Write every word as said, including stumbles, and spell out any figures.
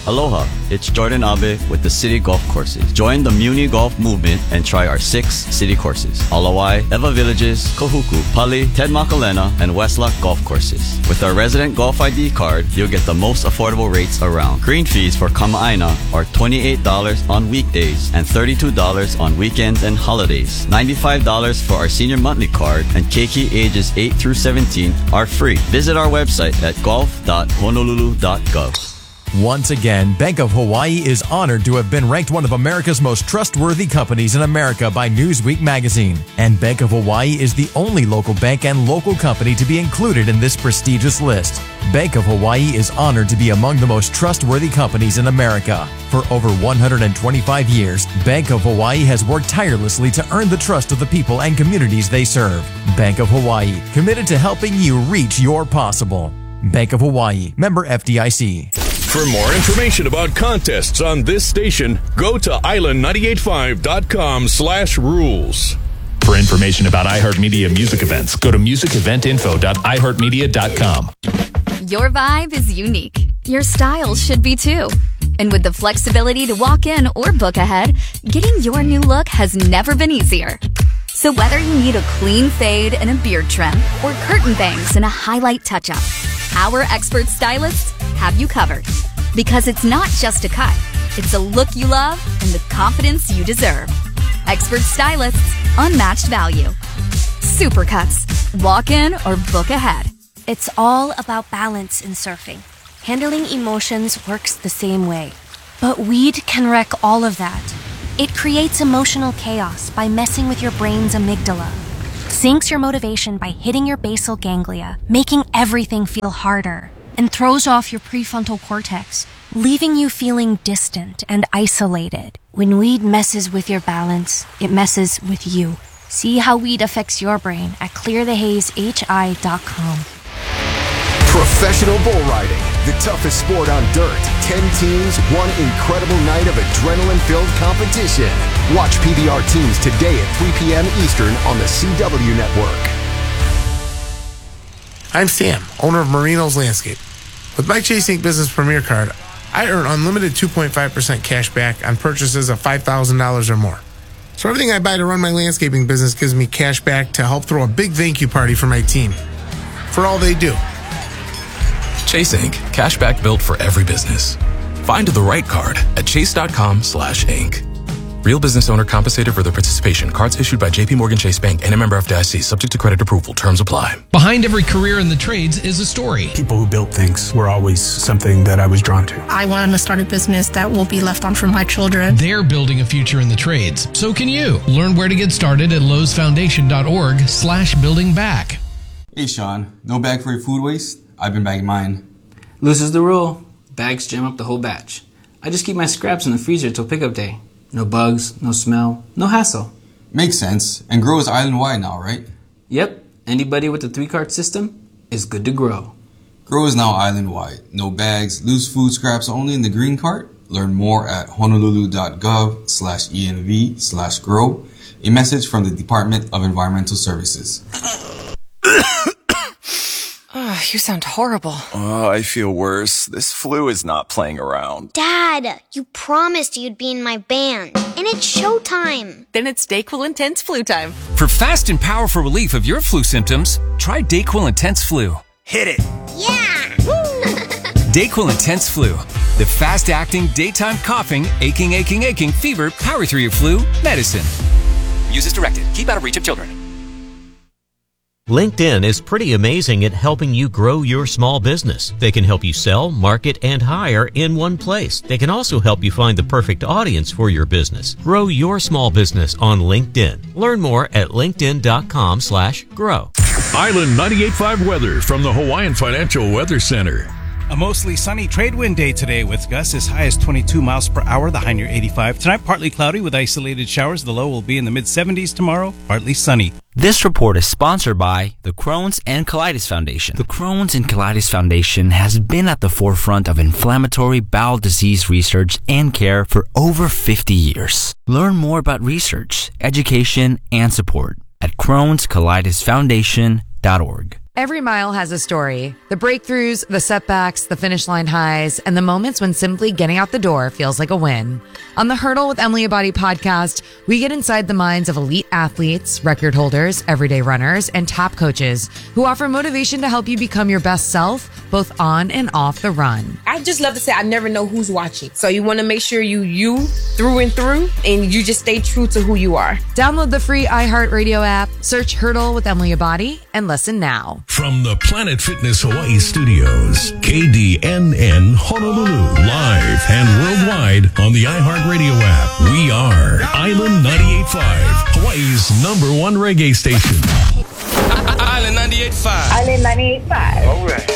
Aloha, it's Jordan Abe with the City Golf Courses. Join the Muni Golf movement and try our six city courses: Alawai, Eva Villages, Kahuku, Pali, Ted Makalena, and Westlock Golf Courses. With our resident Golf I D card, you'll get the most affordable rates around. Green fees for Kama'aina are twenty-eight dollars on weekdays and thirty-two dollars on weekends and holidays. ninety-five dollars for our senior monthly card, and keiki ages eight through seventeen are free. Visit our website at golf dot honolulu dot gov. Once again, Bank of Hawaii is honored to have been ranked one of America's most trustworthy companies in America by Newsweek magazine. And Bank of Hawaii is the only local bank and local company to be included in this prestigious list. Bank of Hawaii is honored to be among the most trustworthy companies in America. For over one hundred twenty-five years, Bank of Hawaii has worked tirelessly to earn the trust of the people and communities they serve. Bank of Hawaii, committed to helping you reach your possible. Bank of Hawaii, member F D I C. For more information about contests on this station, go to island nine eight five dot com slash rules. For information about iHeartMedia music events, go to music event info dot i heart media dot com. Your vibe is unique. Your style should be too. And with the flexibility to walk in or book ahead, getting your new look has never been easier. So whether you need a clean fade and a beard trim or curtain bangs and a highlight touch-up, our expert stylists have you covered. Because it's not just a cut, it's a look you love and the confidence you deserve. Expert stylists, unmatched value. Supercuts. Walk in or book ahead. It's all about balance in surfing. Handling emotions works the same way. But weed can wreck all of that. It creates emotional chaos by messing with your brain's amygdala. Sinks your motivation by hitting your basal ganglia, making everything feel harder, and throws off your prefrontal cortex, leaving you feeling distant and isolated. When weed messes with your balance, it messes with you. See how weed affects your brain at clear the haze h i dot com. Professional bull riding, the toughest sport on dirt. Ten teams, one incredible night of adrenaline-filled competition. Watch P B R teams today at three p.m. Eastern on the C W Network. I'm Sam, owner of Marino's Landscape. With my Chase Incorporated. Business Premier Card, I earn unlimited two point five percent cash back on purchases of five thousand dollars or more. So everything I buy to run my landscaping business gives me cash back to help throw a big thank you party for my team. For all they do. Chase Incorporated. Cashback built for every business. Find the right card at chase.com slash inc. Real business owner compensated for their participation. Cards issued by J P Morgan Chase Bank and a member of F D I C. Subject to credit approval. Terms apply. Behind every career in the trades is a story. People who built things were always something that I was drawn to. I wanted to start a business that will be left on for my children. They're building a future in the trades. So can you. Learn where to get started at lowe's foundation dot org slash building back. Hey Sean, no bag for your food waste? I've been bagging mine. Loose is the rule. Bags jam up the whole batch. I just keep my scraps in the freezer till pickup day. No bugs, no smell, no hassle. Makes sense. And Grow is island-wide now, right? Yep. Anybody with a three-cart system is good to grow. Grow is now island-wide. No bags, loose food scraps only in the green cart. Learn more at honolulu dot gov slash env slash grow. A message from the Department of Environmental Services. Oh, you sound horrible. Oh, I feel worse. This flu is not playing around. Dad, you promised you'd be in my band. And it's showtime. Then it's DayQuil Intense Flu time. For fast and powerful relief of your flu symptoms, try DayQuil Intense Flu. Hit it. Yeah! DayQuil Intense Flu. The fast-acting, daytime coughing, aching, aching, aching, fever, power through your flu medicine. Use as directed. Keep out of reach of children. LinkedIn is pretty amazing at helping you grow your small business. They can help you sell, market, and hire in one place. They can also help you find the perfect audience for your business. Grow your small business on LinkedIn. Learn more at linkedin dot com slash grow. Island ninety-eight point five weather from the Hawaiian Financial Weather Center. A mostly sunny trade wind day today with gusts as high as twenty-two miles per hour, the high near eighty-five. Tonight, partly cloudy with isolated showers. The low will be in the mid seventies tomorrow, partly sunny. This report is sponsored by the Crohn's and Colitis Foundation. The Crohn's and Colitis Foundation has been at the forefront of inflammatory bowel disease research and care for over fifty years. Learn more about research, education, and support at crohns colitis foundation dot org. Every mile has a story. The breakthroughs, the setbacks, the finish line highs, and the moments when simply getting out the door feels like a win. On the Hurdle with Emily Abadi podcast, we get inside the minds of elite athletes, record holders, everyday runners, and top coaches who offer motivation to help you become your best self, both on and off the run. I just love to say I never know who's watching. So you want to make sure you you through and through, and you just stay true to who you are. Download the free iHeartRadio app, search Hurdle with Emily Abadi, and listen now. From the Planet Fitness Hawaii studios, K D N N Honolulu, live and worldwide on the iHeartRadio app. We are Island ninety-eight point five, Hawaii's number one reggae station. Island ninety-eight point five. Island ninety-eight point five. All right.